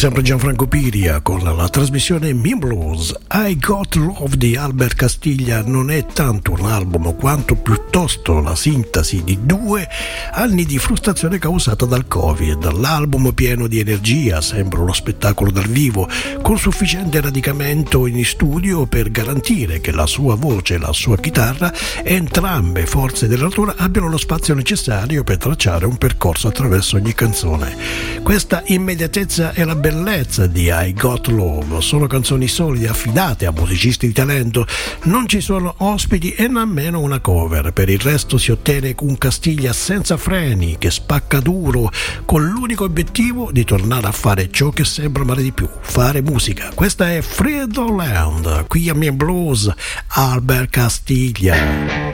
sempre Gianfranco Piria con la trasmissione Mean Blues. I Got Love di Albert Castiglia non è tanto un album quanto piuttosto la sintesi di 2 anni di frustrazione causata dal Covid. L'album pieno di energia, sembra uno spettacolo dal vivo, con sufficiente radicamento in studio per garantire che la sua voce e la sua chitarra, entrambe forze della natura, abbiano lo spazio necessario per tracciare un percorso attraverso ogni canzone. Questa immediatezza e la bellezza di I Got Love sono canzoni solide affidate a musicisti di talento, non ci sono ospiti e nemmeno una cover. Per il resto si ottiene un Castiglia senza freni, che spacca duro, con l'unico obiettivo di tornare a fare ciò che sembra amare di più, fare musica. Questa è Freedomland, qui a Mean Blues, Albert Castiglia.